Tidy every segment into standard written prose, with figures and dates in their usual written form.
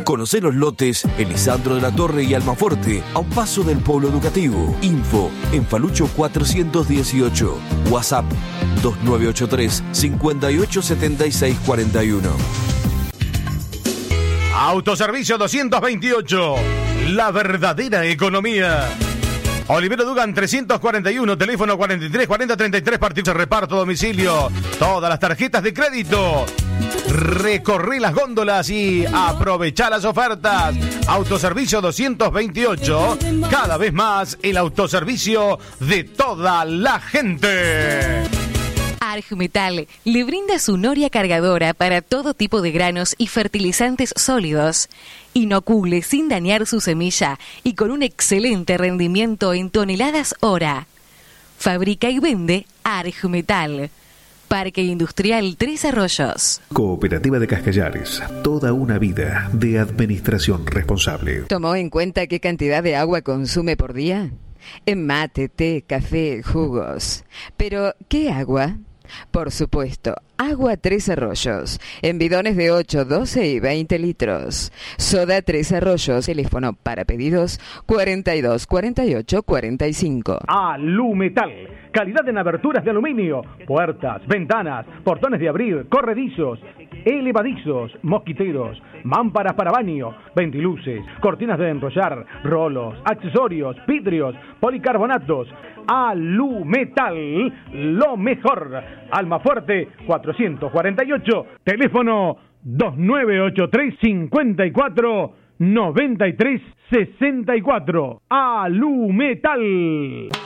Conocé los lotes en Lisandro de la Torre y Almaforte, a un paso del Polo Educativo. Info en Falucho 418. WhatsApp 2983 587641. Autoservicio 228. La verdadera economía. Olivero Dugan 341, teléfono 43 40 33, partido de reparto a domicilio. Todas las tarjetas de crédito. Recorrí las góndolas y aprovechá las ofertas. Autoservicio 228, cada vez más el autoservicio de toda la gente. Argmetal le brinda su noria cargadora para todo tipo de granos y fertilizantes sólidos. Inocule sin dañar su semilla y con un excelente rendimiento en toneladas hora. Fabrica y vende Argmetal. Parque Industrial Tres Arroyos. Cooperativa de Cascallares. Toda una vida de administración responsable. ¿Tomó en cuenta qué cantidad de agua consume por día? En mate, té, café, jugos. Pero, ¿qué agua? Por supuesto, agua Tres Arroyos, en bidones de 8, 12 y 20 litros. Soda Tres Arroyos, teléfono para pedidos 42 48 45. Alumetal, calidad en aberturas de aluminio, puertas, ventanas, portones de abrir, corredizos, elevadizos, mosquiteros, mámparas para baño, ventiluces, cortinas de enrollar, rolos, accesorios, vidrios, policarbonatos. Alumetal, lo mejor. Almafuerte 448, teléfono 2983 54 93 64. Alumetal.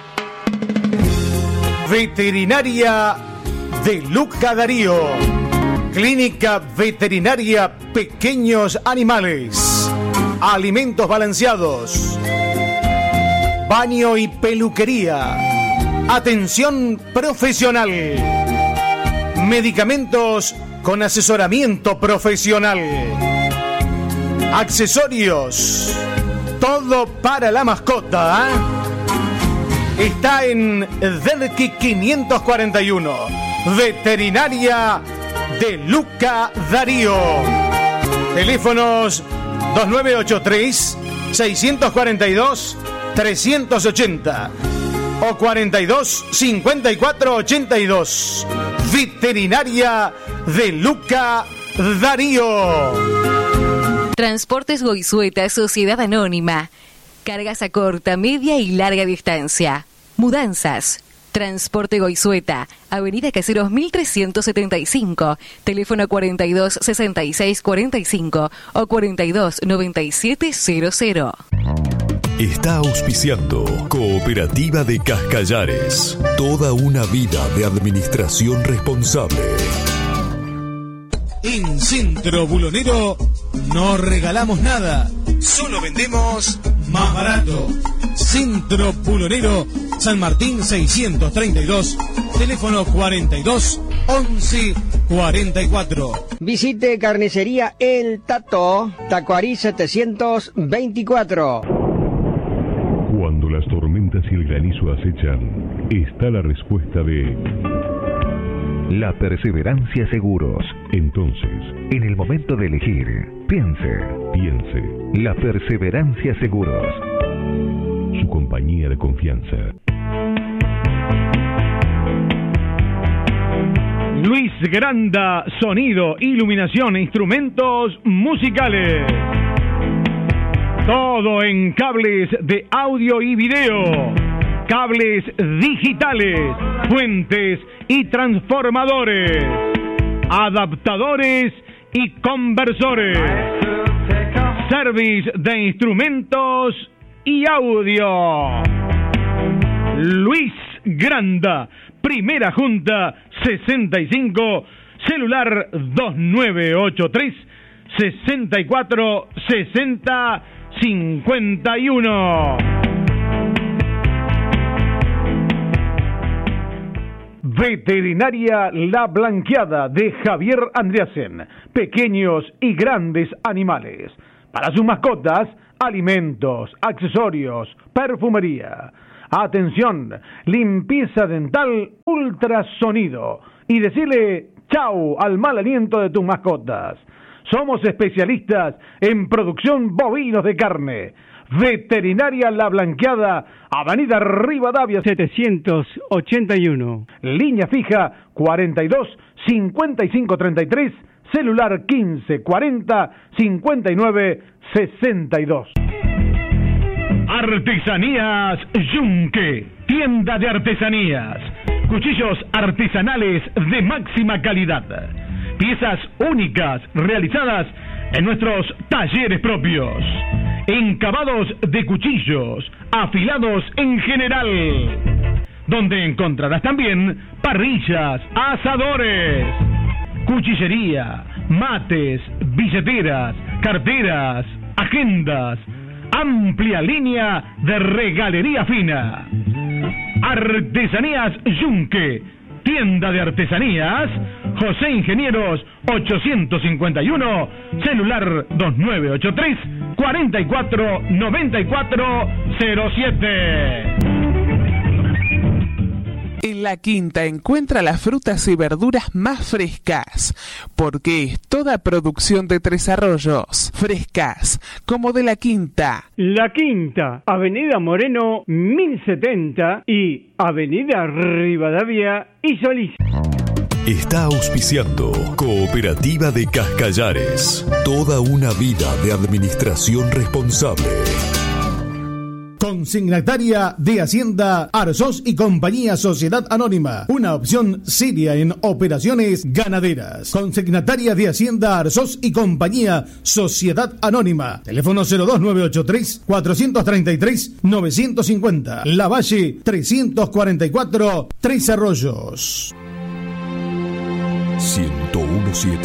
Veterinaria de Luca Darío. Clínica Veterinaria Pequeños Animales. Alimentos balanceados. Baño y peluquería. Atención profesional. Medicamentos con asesoramiento profesional. Accesorios. Todo para la mascota. Está en Derqui 541. Veterinaria de Luca Darío. Teléfonos 2983 642 380 o 42 54 82. Veterinaria de Luca Darío. Transportes Goizueta, Sociedad Anónima. Cargas a corta, media y larga distancia. Mudanzas. Transporte Goizueta, Avenida Caseros 1375, teléfono 42 66 45 o 42 97 00. Está auspiciando Cooperativa de Cascallares. Toda una vida de administración responsable. En Centro Bulonero no regalamos nada, solo vendemos más barato. Centro Bulonero, San Martín 632, teléfono 42 11 44. Visite Carnicería El Tato, Tacuarí 724. Cuando las tormentas y el granizo acechan, está la respuesta de La Perseverancia Seguros. Entonces, en el momento de elegir, piense. La Perseverancia Seguros. Su compañía de confianza. Luis Granda, sonido, iluminación e instrumentos musicales. Todo en cables de audio y video, cables digitales, fuentes y transformadores, adaptadores y conversores, service de instrumentos y audio. Luis Granda, Primera Junta 65, celular 2983 64 60 51. Veterinaria La Blanqueada de Javier Andreasen. Pequeños y grandes animales. Para sus mascotas, alimentos, accesorios, perfumería. Atención, limpieza dental, ultrasonido. Y decirle chau al mal aliento de tus mascotas. Somos especialistas en producción bovinos de carne. Veterinaria La Blanqueada, Avenida Rivadavia 781. Línea fija 42 55 33, celular 15 40 59 62. Artesanías Yunque, tienda de artesanías. Cuchillos artesanales de máxima calidad. Piezas únicas realizadas en nuestros talleres propios. Encabados de cuchillos, afilados en general. Donde encontrarás también parrillas, asadores, cuchillería, mates, billeteras, carteras, agendas. Amplia línea de regalería fina. Artesanías Yunque, tienda de artesanías, José Ingenieros 851, celular 2983 44 94 07. En La Quinta encuentra las frutas y verduras más frescas, porque es toda producción de Tres Arroyos, frescas, como de La Quinta. La Quinta, Avenida Moreno 1070 y Avenida Rivadavia y Solís. Está auspiciando Cooperativa de Cascallares. Toda una vida de administración responsable. Consignataria de Hacienda Arzós y Compañía Sociedad Anónima, una opción seria en operaciones ganaderas. Consignataria de Hacienda Arzós y Compañía Sociedad Anónima, teléfono 02983 433 950, La Valle 344, Tres Arroyos. 1017.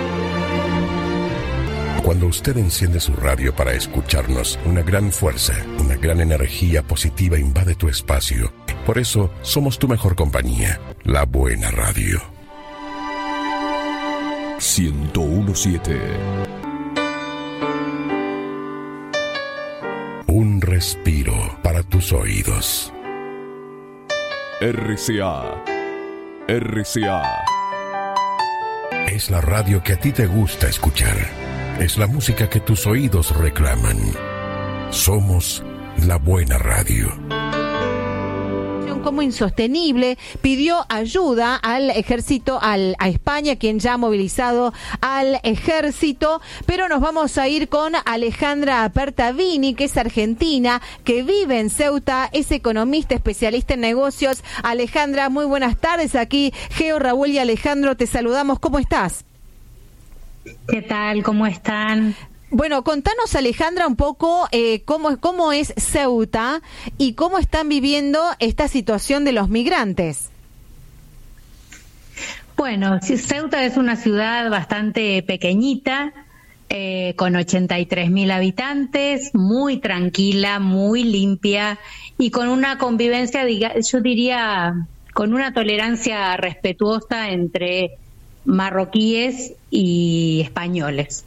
Cuando usted enciende su radio para escucharnos, una gran fuerza, una gran energía positiva invade tu espacio. Por eso, somos tu mejor compañía, la buena radio. 1017. Un respiro para tus oídos. RCA. Es la radio que a ti te gusta escuchar. Es la música que tus oídos reclaman. Somos la buena radio. Como insostenible, pidió ayuda al ejército, a España, quien ya ha movilizado al ejército, pero nos vamos a ir con Alejandra Pertavini, que es argentina, que vive en Ceuta, es economista, especialista en negocios. Alejandra, muy buenas tardes, aquí Geo, Raúl y Alejandro, te saludamos, ¿cómo estás? ¿Qué tal? ¿Cómo están? Bueno, contanos, Alejandra, un poco cómo es Ceuta y cómo están viviendo esta situación de los migrantes. Bueno, Ceuta es una ciudad bastante pequeñita, con 83.000 habitantes, muy tranquila, muy limpia y con una convivencia, yo diría, con una tolerancia respetuosa entre marroquíes y españoles.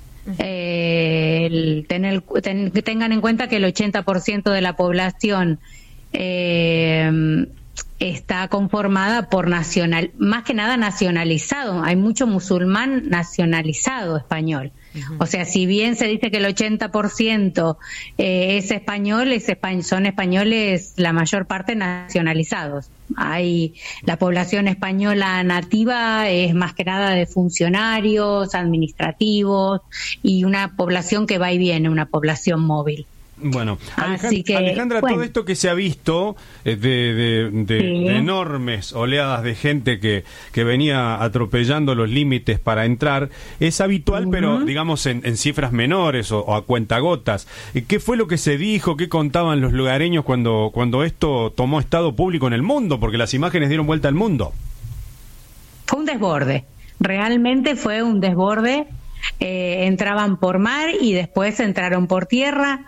Tengan en cuenta que el 80% de la población está conformada por más que nada nacionalizado. Hay mucho musulmán nacionalizado español. O sea, si bien se dice que el 80% es español, son españoles la mayor parte nacionalizados. La población española nativa es más que nada de funcionarios, administrativos y una población que va y viene, una población móvil. Bueno, Alejandra, todo esto que se ha visto de enormes oleadas de gente que venía atropellando los límites para entrar, es habitual, pero digamos en cifras menores o a cuentagotas. ¿Qué fue lo que se dijo? ¿Qué contaban los lugareños cuando esto tomó estado público en el mundo? Porque las imágenes dieron vuelta al mundo. Fue un desborde, realmente fue un desborde. Entraban por mar y después entraron por tierra.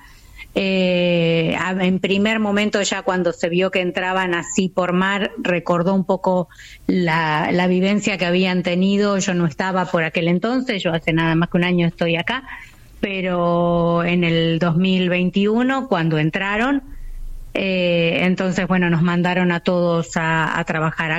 En primer momento, ya cuando se vio que entraban así por mar, recordó un poco la vivencia que habían tenido. Yo no estaba por aquel entonces, yo hace nada más que un año estoy acá, pero en el 2021 cuando entraron, entonces bueno, nos mandaron a todos a trabajar